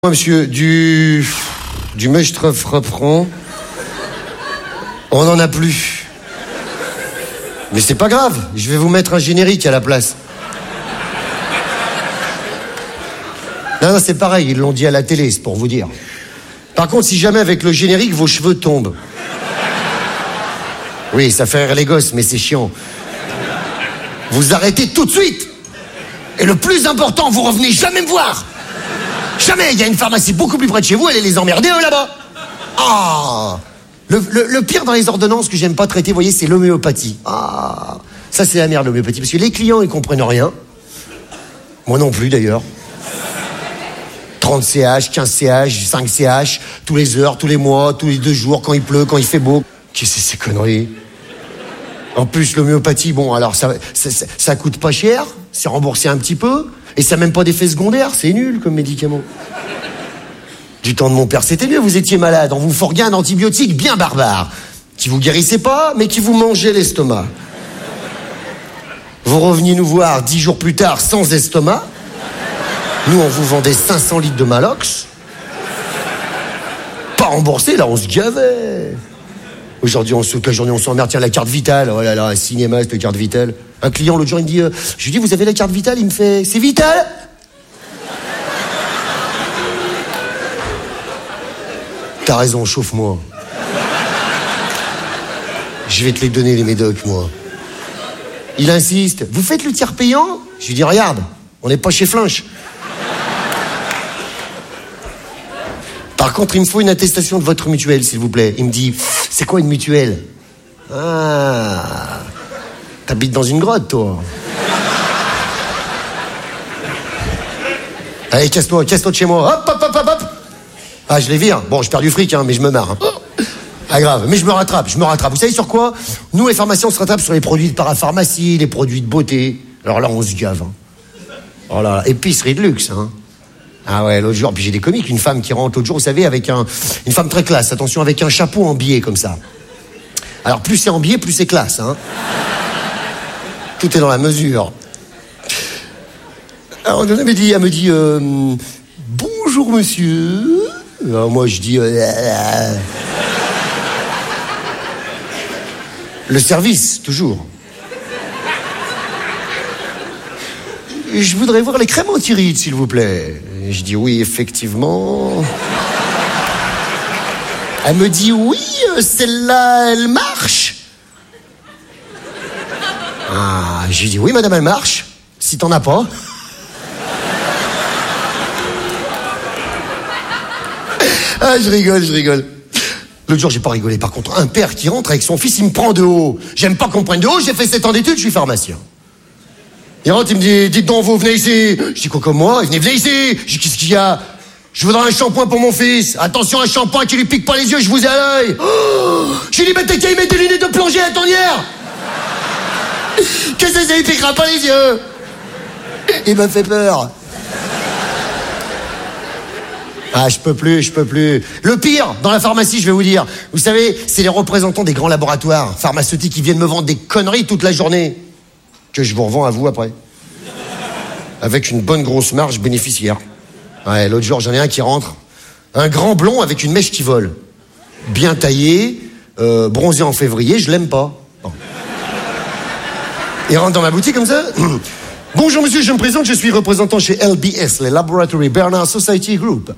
Moi, monsieur, du Mechtreuf reprend. On n'en a plus. Mais c'est pas grave, je vais vous mettre un générique à la place. Non, c'est pareil, ils l'ont dit à la télé, c'est pour vous dire. Par contre, si jamais avec le générique, vos cheveux tombent. Oui, ça fait rire les gosses, mais c'est chiant. Vous arrêtez tout de suite. Et le plus important, vous revenez jamais me voir. Jamais, il y a une pharmacie beaucoup plus près de chez vous, allez les emmerder, eux, là-bas. Ah, le pire dans les ordonnances que j'aime pas traiter, vous voyez, c'est l'homéopathie. Ah, ça c'est la merde, l'homéopathie, parce que les clients, ils comprennent rien. Moi non plus, d'ailleurs. 30 CH, 15 CH, 5 CH, tous les heures, tous les mois, tous les 2 jours, quand il pleut, quand il fait beau. Qu'est-ce que c'est ces conneries? En plus, l'homéopathie, bon, alors ça coûte pas cher, c'est remboursé un petit peu, et ça n'a même pas d'effet secondaire, c'est nul comme médicament. Du temps de mon père, c'était mieux, vous étiez malade, on vous forguait un antibiotique bien barbare, qui vous guérissait pas, mais qui vous mangeait l'estomac. Vous reveniez nous voir 10 jours plus tard sans estomac. Nous, on vous vendait 500 litres de Malox. Pas remboursé, là, on se gavait. Aujourd'hui, toute la journée, on s'emmerde. Tiens, la carte vitale. Oh là là, un cinéma, cette carte vitale. Un client, l'autre jour, il me dit, je lui dis, vous avez la carte vitale? Il me fait, c'est vital? T'as raison, chauffe-moi. Je vais te les donner, les médocs, moi. Il insiste. Vous faites le tiers payant? Je lui dis, regarde, on n'est pas chez Flinch. Par contre, il me faut une attestation de votre mutuelle, s'il vous plaît. Il me dit, c'est quoi une mutuelle? Ah, t'habites dans une grotte, toi. Allez, casse-toi de chez moi. Hop, hop, hop, hop, hop. Ah, je les vire. Bon, je perds du fric, hein, mais je me marre. Hein. Ah, grave. Mais je me rattrape. Vous savez sur quoi? Nous, les pharmaciens, on se rattrape sur les produits de parapharmacie, les produits de beauté. Alors là, on se gave. Hein. Oh là là, épicerie de luxe, hein. Ah ouais, l'autre jour, puis j'ai des comiques, une femme qui rentre l'autre jour, vous savez, avec une femme très classe, attention, avec un chapeau en biais, comme ça. Alors, plus c'est en biais, plus c'est classe, hein. Tout est dans la mesure. Alors, elle me dit, bonjour, monsieur. Alors, moi, je dis, le service, toujours. Je voudrais voir les crèmes anti-rides, s'il vous plaît. Et je dis oui, effectivement. Elle me dit oui, celle-là, elle marche. Ah, j'ai dit oui, madame, elle marche. Si t'en as pas. Ah, je rigole. L'autre jour, j'ai pas rigolé. Par contre, un père qui rentre avec son fils, il me prend de haut. J'aime pas qu'on me prenne de haut, j'ai fait 7 ans d'études, je suis pharmacien. Il rentre, il me dit, dites donc, vous venez ici. Je dis quoi comme moi? Venez ici. Je dis, qu'est-ce qu'il y a? Je voudrais un shampoing pour mon fils. Attention, un shampoing qui lui pique pas les yeux, je vous ai à l'œil. Oh, je lui dis, mais t'as qu'à y mettre des lunettes de plongée à ton hier. Qu'est-ce que ça lui piquera pas les yeux? Il m'a fait peur. Ah, je peux plus. Le pire, dans la pharmacie, je vais vous dire, vous savez, c'est les représentants des grands laboratoires pharmaceutiques qui viennent me vendre des conneries toute la journée. Que je vous revends à vous après. Avec une bonne grosse marge bénéficiaire. Ouais, l'autre jour, j'en ai un qui rentre. Un grand blond avec une mèche qui vole. Bien taillé, bronzé en février, je l'aime pas. Bon. Il rentre dans ma boutique comme ça. Bonjour monsieur, je me présente, je suis représentant chez LBS, les Laboratory Bernard Society Group.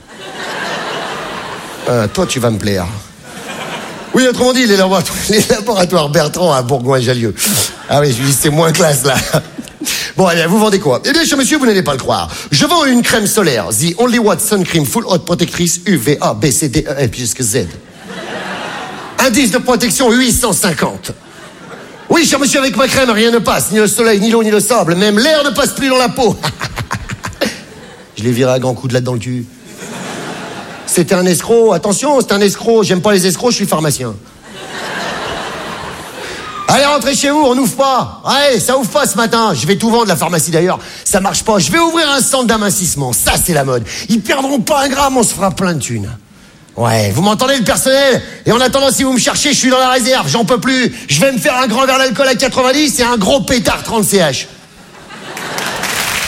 Toi, tu vas me plaire. Oui, autrement dit, les laboratoires Bertrand à Bourgoin-Jallieu. Ah oui, je dis, c'est moins classe, là. Bon, allez, vous vendez quoi? Eh bien, cher monsieur, vous n'allez pas le croire. Je vends une crème solaire, The Only Watt Sun Cream Full Hot Protectrice UVA, B, C, D, E, F, jusqu'à Z. Indice de protection 850. Oui, cher monsieur, avec ma crème, rien ne passe. Ni le soleil, ni l'eau, ni le sable. Même l'air ne passe plus dans la peau. Je l'ai viré à grands coups de latte dans le cul. C'était un escroc, attention, c'est un escroc. J'aime pas les escrocs, je suis pharmacien. Allez, rentrez chez vous, on n'ouvre pas. Allez, ça ouvre pas ce matin. Je vais tout vendre, la pharmacie d'ailleurs. Ça marche pas. Je vais ouvrir un centre d'amincissement. Ça, c'est la mode. Ils perdront pas un gramme, on se fera plein de thunes. Ouais, vous m'entendez, le personnel? Et en attendant, si vous me cherchez, je suis dans la réserve. J'en peux plus. Je vais me faire un grand verre d'alcool à 90 et un gros pétard 30 CH.